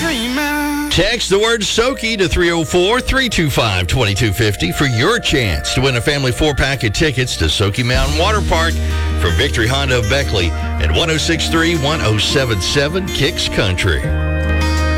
dreaming. Text the word Soaky to 304-325-2250 for your chance to win a family 4-pack of tickets to Soaky Mountain Water Park from Victory Honda of Beckley at 106.3 1077 Kicks Country.